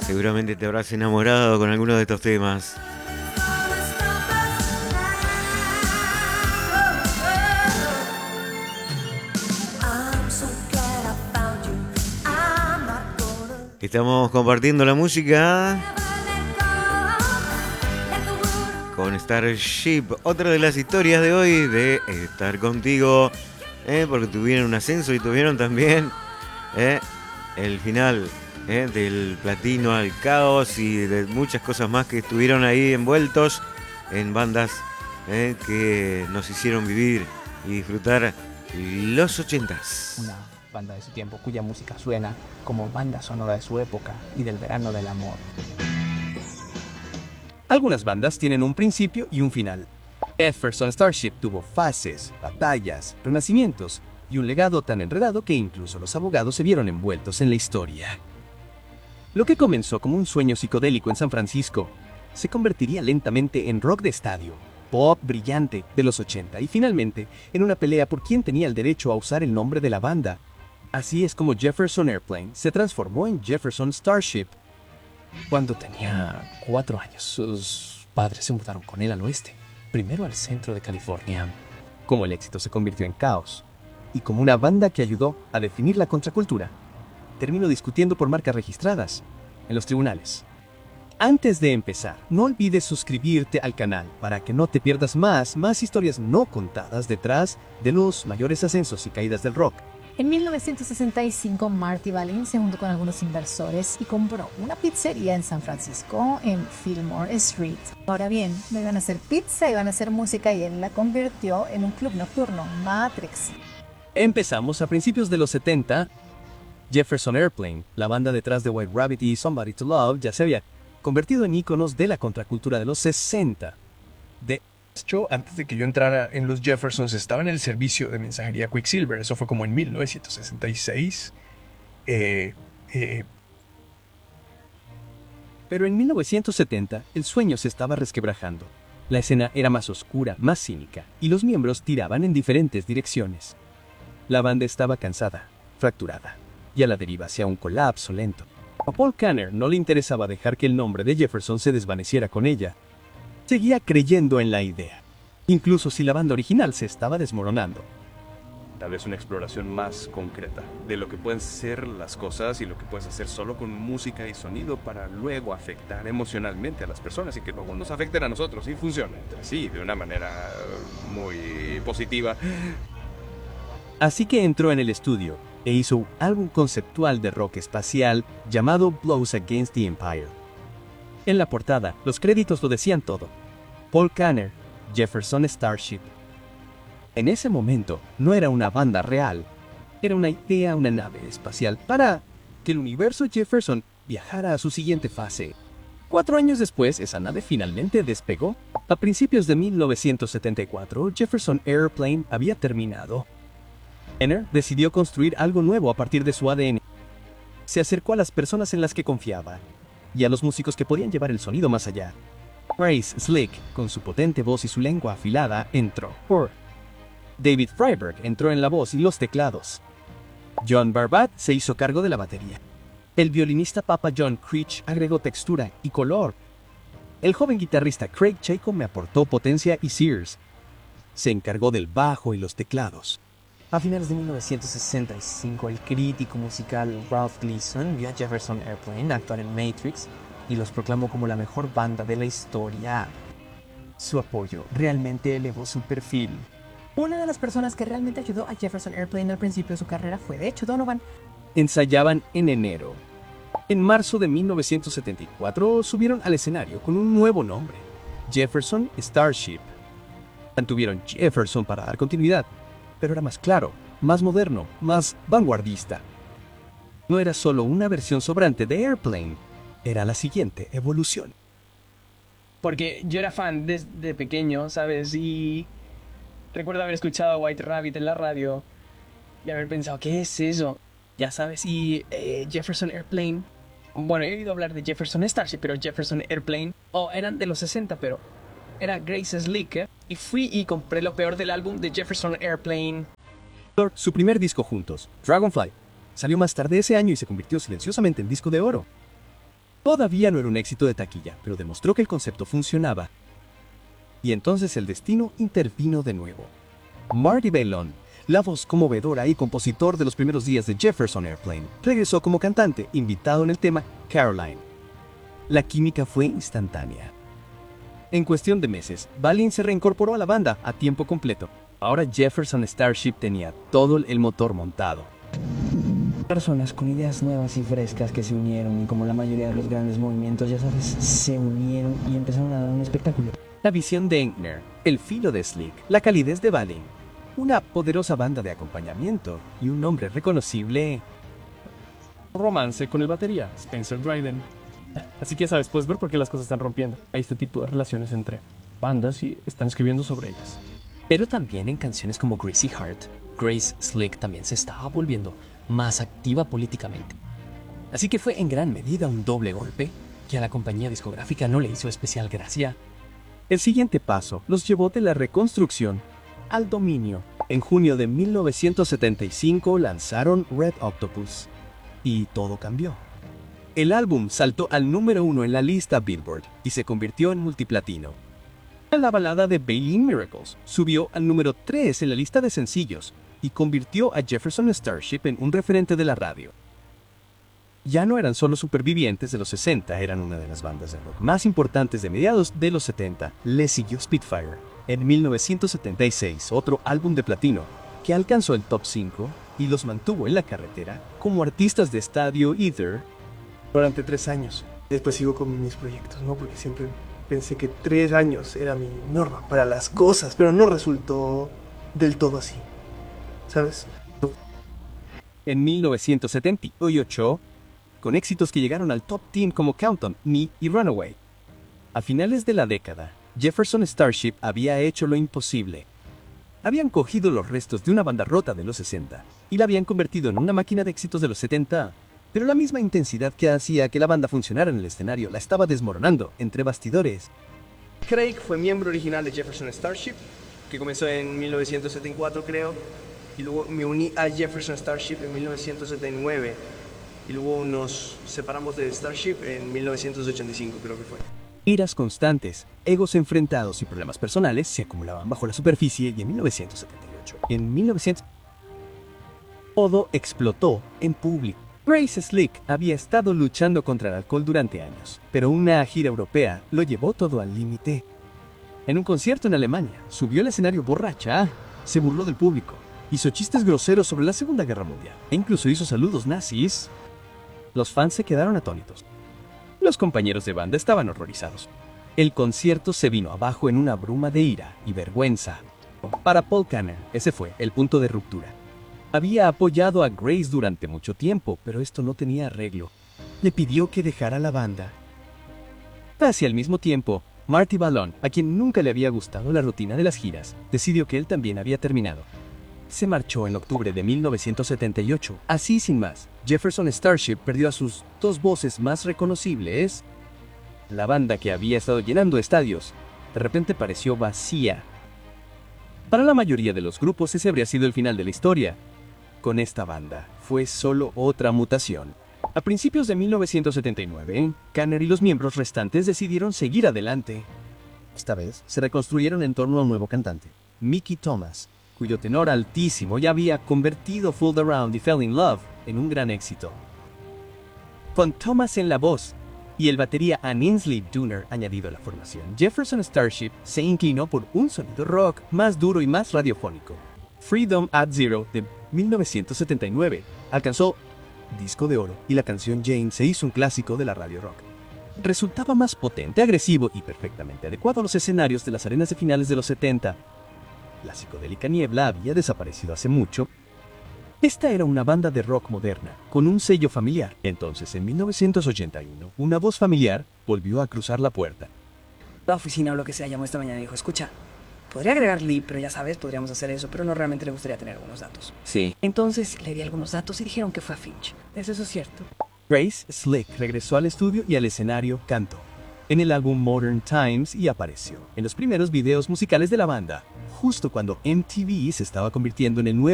Seguramente te habrás enamorado con alguno de estos temas. Estamos compartiendo la música con Starship, otra de las historias de hoy de estar contigo, porque tuvieron un ascenso y tuvieron también el final del platino al caos y de muchas cosas más que estuvieron ahí envueltos en bandas que nos hicieron vivir y disfrutar los 80s. Una banda de su tiempo cuya música suena como banda sonora de su época y del verano del amor. Algunas bandas tienen un principio y un final. Jefferson Starship tuvo fases, batallas, renacimientos y un legado tan enredado que incluso los abogados se vieron envueltos en la historia. Lo que comenzó como un sueño psicodélico en San Francisco se convertiría lentamente en rock de estadio, pop brillante de los 80 y finalmente en una pelea por quién tenía el derecho a usar el nombre de la banda. Así es como Jefferson Airplane se transformó en Jefferson Starship. Cuando tenía 4 años, sus padres se mudaron con él al oeste, primero al centro de California. Como el éxito se convirtió en caos, y como una banda que ayudó a definir la contracultura, terminó discutiendo por marcas registradas en los tribunales. Antes de empezar, no olvides suscribirte al canal para que no te pierdas más historias no contadas detrás de los mayores ascensos y caídas del rock. En 1965, Marty Balin se juntó con algunos inversores y compró una pizzería en San Francisco, en Fillmore Street. Ahora bien, no iban a hacer pizza, iban a hacer música y él la convirtió en un club nocturno, Matrix. Empezamos a principios de los 70. Jefferson Airplane, la banda detrás de White Rabbit y Somebody to Love, ya se había convertido en íconos de la contracultura de los 60. De hecho, antes de que yo entrara en los Jeffersons, estaba en el servicio de mensajería Quicksilver. Eso fue como en 1966. Pero en 1970, el sueño se estaba resquebrajando. La escena era más oscura, más cínica, y los miembros tiraban en diferentes direcciones. La banda estaba cansada, fracturada, y a la deriva hacia un colapso lento. A Paul Kanner no le interesaba dejar que el nombre de Jefferson se desvaneciera con ella. Seguía creyendo en la idea, incluso si la banda original se estaba desmoronando. Tal vez una exploración más concreta de lo que pueden ser las cosas y lo que puedes hacer solo con música y sonido para luego afectar emocionalmente a las personas y que luego nos afecten a nosotros y funcione entre sí de una manera muy positiva. Así que entró en el estudio e hizo un álbum conceptual de rock espacial llamado Blows Against the Empire. En la portada, los créditos lo decían todo. Paul Kanner, Jefferson Starship. En ese momento, no era una banda real. Era una idea, una nave espacial para que el universo Jefferson viajara a su siguiente fase. 4 años después, esa nave finalmente despegó. A principios de 1974, Jefferson Airplane había terminado. Kanner decidió construir algo nuevo a partir de su ADN. Se acercó a las personas en las que confiaba y a los músicos que podían llevar el sonido más allá. Grace Slick, con su potente voz y su lengua afilada, entró. David Freiberg entró en la voz y los teclados. John Barbat se hizo cargo de la batería. El violinista Papa John Creech agregó textura y color. El joven guitarrista Craig Chaco me aportó potencia y Sears se encargó del bajo y los teclados. A finales de 1965, el crítico musical Ralph Gleason vio a Jefferson Airplane actuar en Matrix y los proclamó como la mejor banda de la historia. Su apoyo realmente elevó su perfil. Una de las personas que realmente ayudó a Jefferson Airplane al principio de su carrera fue, de hecho, Donovan. Ensayaban en enero. En marzo de 1974 subieron al escenario con un nuevo nombre, Jefferson Starship. Mantuvieron Jefferson para dar continuidad, pero era más claro, más moderno, más vanguardista. No era solo una versión sobrante de Airplane, era la siguiente evolución. Porque yo era fan desde pequeño, ¿sabes? Y recuerdo haber escuchado a White Rabbit en la radio y haber pensado, ¿qué es eso? Ya sabes, y Jefferson Airplane. Bueno, he oído hablar de Jefferson Starship, pero Jefferson Airplane, eran de los 60, pero era Grace Slick, ¿eh? Y fui y compré lo peor del álbum de Jefferson Airplane. Su primer disco juntos, Dragonfly, salió más tarde ese año y se convirtió silenciosamente en disco de oro. Todavía no era un éxito de taquilla, pero demostró que el concepto funcionaba. Y entonces el destino intervino de nuevo. Marty Balin, la voz conmovedora y compositor de los primeros días de Jefferson Airplane, regresó como cantante, invitado en el tema Caroline. La química fue instantánea. En cuestión de meses, Balin se reincorporó a la banda a tiempo completo. Ahora Jefferson Starship tenía todo el motor montado. Personas con ideas nuevas y frescas que se unieron y como la mayoría de los grandes movimientos, ya sabes, se unieron y empezaron a dar un espectáculo. La visión de Enkner, el filo de Slick, la calidez de Balin, una poderosa banda de acompañamiento y un nombre reconocible. Romance con el batería, Spencer Dryden. Así que ya sabes, puedes ver por qué las cosas están rompiendo. Hay este tipo de relaciones entre bandas y están escribiendo sobre ellas. Pero también en canciones como Greasy Heart, Grace Slick también se estaba volviendo más activa políticamente. Así que fue en gran medida un doble golpe que a la compañía discográfica no le hizo especial gracia. El siguiente paso los llevó de la reconstrucción al dominio. En junio de 1975 lanzaron Red Octopus y todo cambió. El álbum saltó al número 1 en la lista Billboard y se convirtió en multiplatino. La balada de Balin Miracles subió al número 3 en la lista de sencillos y convirtió a Jefferson Starship en un referente de la radio. Ya no eran solo supervivientes de los 60, eran una de las bandas de rock más importantes de mediados de los 70. Le siguió Spitfire en 1976, otro álbum de platino que alcanzó el top 5 y los mantuvo en la carretera como artistas de estadio Ether Durante 3 años. Después sigo con mis proyectos, ¿no? Porque siempre pensé que 3 años era mi norma para las cosas, pero no resultó del todo así, ¿sabes? En 1978, con éxitos que llegaron al top 10 como Count On Me y Runaway. A finales de la década, Jefferson Starship había hecho lo imposible. Habían cogido los restos de una banda rota de los 60 y la habían convertido en una máquina de éxitos de los 70, pero la misma intensidad que hacía que la banda funcionara en el escenario la estaba desmoronando entre bastidores. Craig fue miembro original de Jefferson Starship, que comenzó en 1974 creo, y luego me uní a Jefferson Starship en 1979, y luego nos separamos de Starship en 1985 creo que fue. Iras constantes, egos enfrentados y problemas personales se acumulaban bajo la superficie y en 1978, todo explotó en público. Grace Slick había estado luchando contra el alcohol durante años, pero una gira europea lo llevó todo al límite. En un concierto en Alemania, subió al escenario borracha, se burló del público, hizo chistes groseros sobre la Segunda Guerra Mundial e incluso hizo saludos nazis. Los fans se quedaron atónitos. Los compañeros de banda estaban horrorizados. El concierto se vino abajo en una bruma de ira y vergüenza. Para Paul Kanner, ese fue el punto de ruptura. Había apoyado a Grace durante mucho tiempo, pero esto no tenía arreglo. Le pidió que dejara la banda. Casi al mismo tiempo, Marty Balin, a quien nunca le había gustado la rutina de las giras, decidió que él también había terminado. Se marchó en octubre de 1978. Así sin más, Jefferson Starship perdió a sus 2 voces más reconocibles. La banda que había estado llenando estadios, de repente pareció vacía. Para la mayoría de los grupos ese habría sido el final de la historia. Con esta banda, fue solo otra mutación. A principios de 1979, Kanner y los miembros restantes decidieron seguir adelante. Esta vez, se reconstruyeron en torno a un nuevo cantante, Mickey Thomas, cuyo tenor altísimo ya había convertido Fooled Around y Fell in Love en un gran éxito. Con Thomas en la voz y el batería Ainsley Dunner añadido a la formación, Jefferson Starship se inclinó por un sonido rock más duro y más radiofónico. Freedom at Zero de 1979 alcanzó disco de oro y la canción Jane se hizo un clásico de la radio rock. Resultaba más potente, agresivo y perfectamente adecuado a los escenarios de las arenas de finales de los 70. La psicodélica niebla había desaparecido hace mucho. Esta era una banda de rock moderna, con un sello familiar. Entonces, en 1981, una voz familiar volvió a cruzar la puerta. La oficina o lo que sea llamó esta mañana y dijo, escucha, podría agregar Lee, pero ya sabes, podríamos hacer eso, pero no realmente le gustaría tener algunos datos. Sí. Entonces le di algunos datos y dijeron que fue a Finch. ¿Es eso cierto? Grace Slick regresó al estudio y al escenario cantó en el álbum Modern Times y apareció en los primeros videos musicales de la banda, justo cuando MTV se estaba convirtiendo en el nuevo